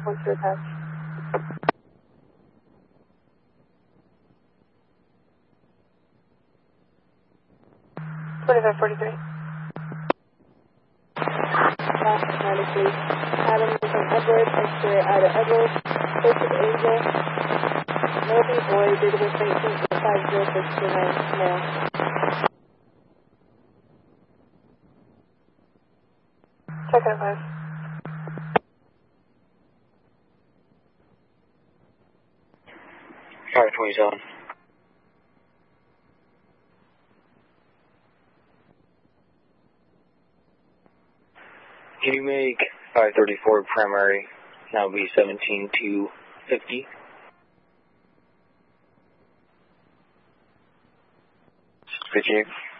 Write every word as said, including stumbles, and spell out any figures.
point to attach. twenty-five forty-three. Automatically. Adam from Edward, X-ray out of Edward, posted Angel, Melody Boy, database nineteen five zero six two nine, male. Check out five. five twenty-seven. Can you make five thirty-four primary, now be seventeen two fifty? fifty-eight.